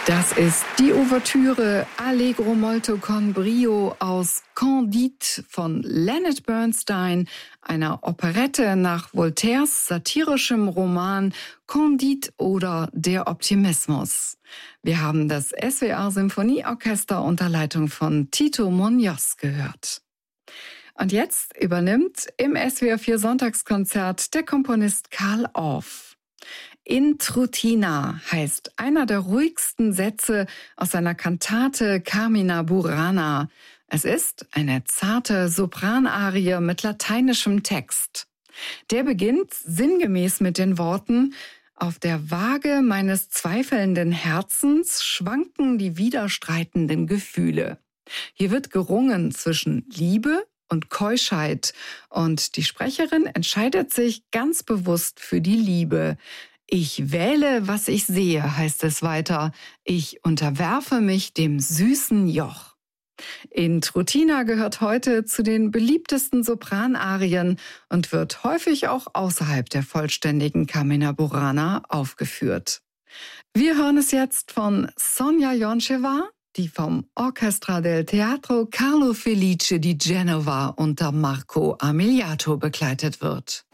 Das ist die Ouvertüre Allegro molto con brio aus Candide von Leonard Bernstein, einer Operette nach Voltaires satirischem Roman Candide oder Der Optimismus. Wir haben das SWR Symphonieorchester unter Leitung von Tito Muñoz gehört. Und jetzt übernimmt im SWR 4 Sonntagskonzert der Komponist Carl Orff. Intrutina heißt einer der ruhigsten Sätze aus seiner Kantate Carmina Burana. Es ist eine zarte Sopranarie mit lateinischem Text. Der beginnt sinngemäß mit den Worten: Auf der Waage meines zweifelnden Herzens schwanken die widerstreitenden Gefühle. Hier wird gerungen zwischen Liebe und Keuschheit und die Sprecherin entscheidet sich ganz bewusst für die Liebe. Ich wähle, was ich sehe, heißt es weiter. Ich unterwerfe mich dem süßen Joch. Intrutina gehört heute zu den beliebtesten Sopranarien und wird häufig auch außerhalb der vollständigen Carmina Burana aufgeführt. Wir hören es jetzt von Sonia Joncheva, die vom Orchestra del Teatro Carlo Felice di Genova unter Marco Amiliato begleitet wird.